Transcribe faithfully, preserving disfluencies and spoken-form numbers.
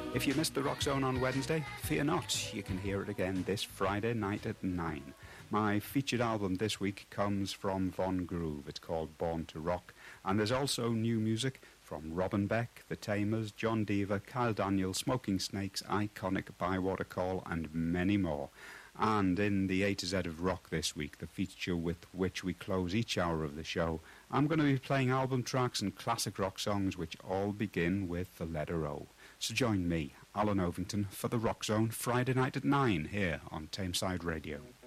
If you missed the Rock Zone on Wednesday, fear not, you can hear it again this Friday night at nine. My featured album this week comes from Von Groove. It's called Born to Rock, and there's also new music from Robin Beck, The Tamers, John Deaver, Kyle Daniel, Smoking Snakes, Iconic, Bywater Call, and many more. And in the A to Z of Rock this week, the feature with which we close each hour of the show, I'm going to be playing album tracks and classic rock songs which all begin with the letter O. So join me, Alan Ovington, for the Rock Zone Friday night at nine here on Tameside Radio.